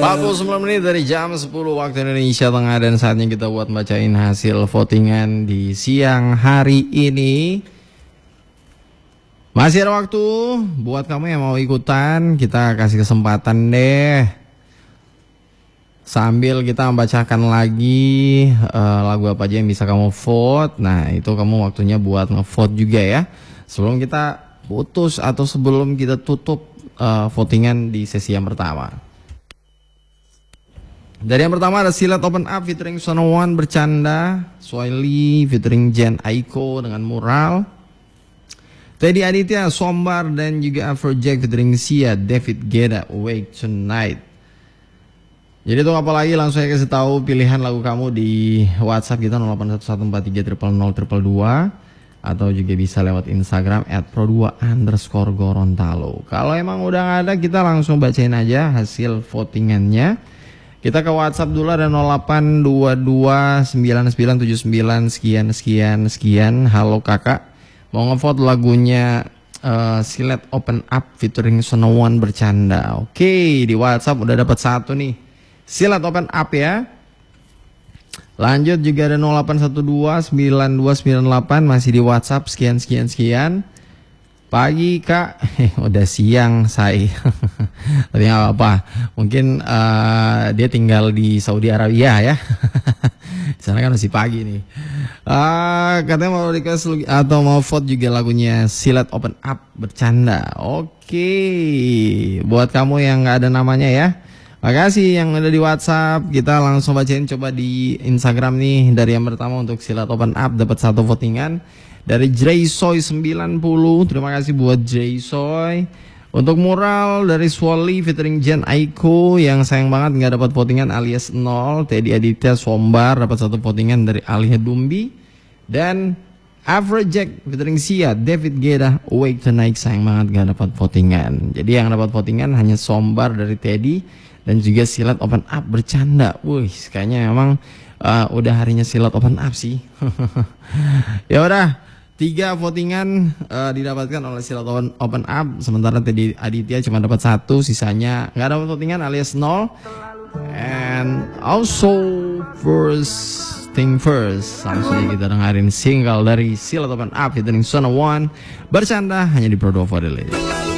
49 menit dari jam 10 waktu Indonesia Tengah, dan saatnya kita buat bacain hasil votingan di siang hari ini. Masih ada waktu buat kamu yang mau ikutan, kita kasih kesempatan deh. Sambil kita membacakan lagi lagu apa aja yang bisa kamu vote. Nah, itu kamu waktunya buat ngevote juga ya. Sebelum kita putus atau sebelum kita tutup votingan di sesi yang pertama. Dari yang pertama ada Silat Open Up featuring Sono One Bercanda, Soili featuring Jen Aiko dengan Mural, Teddy Aditya Sombar, dan juga Afrojack featuring Sia, David Guetta Wake Tonight. Jadi tunggu apa lagi, langsung saya kasih tahu pilihan lagu kamu di WhatsApp kita 0811430022 atau juga bisa lewat Instagram @pro2_gorontalo. Kalau emang udah nggak ada, kita langsung bacain aja hasil votingannya. Kita ke WhatsApp dulu, ada 08229979 sekian. Halo kakak, mau ngevote lagunya Silat Open Up featuring Sono One Bercanda. Oke, di WhatsApp udah dapat satu nih, Silat Open Up ya. Lanjut juga ada 08129298 masih di WhatsApp, sekian. Pagi kak, udah siang say. Tapi nggak apa-apa, mungkin dia tinggal di Saudi Arabia ya. Di sana kan masih pagi nih. Katanya mau request atau mau vote juga lagunya Silat Open Up Bercanda. Oke, buat kamu yang nggak ada namanya ya, makasih yang ada di WhatsApp. Kita langsung bacain coba di Instagram nih. Dari yang pertama untuk Silat Open Up dapat satu votingan dari Jraysoy 90. Terima kasih buat Jraysoy. Untuk Mural dari Swally featuring Jen Aiko yang sayang banget nggak dapat votingan alias 0. Teddy Aditya Sombar dapat satu votingan dari Alia Dumbi. Dan Afrojack featuring Sia, David Guetta Wake Tonight sayang banget nggak dapat votingan. Jadi yang dapat votingan hanya Sombar dari Teddy dan juga Silat Open Up Bercanda. Wih, kayaknya emang udah harinya Silat Open Up sih. Ya udah, 3 votingan didapatkan oleh Silat Open Up, sementara Teddy Aditya cuma dapat 1, sisanya nggak dapat votingan alias 0. And also first thing first, langsung kita dengerin single dari Silat Open Up featuring Sono One Bercanda hanya di Pro 2 for the Ladies.